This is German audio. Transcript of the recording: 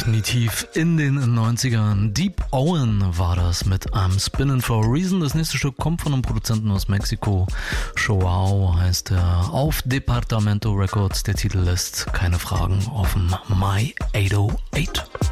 Definitiv in den 90ern. Deep Owen war das mit I'm Spinning for a Reason. Das nächste Stück kommt von einem Produzenten aus Mexiko. Joao heißt er. Auf Departamento Records. Der Titel lässt keine Fragen offen. My 808.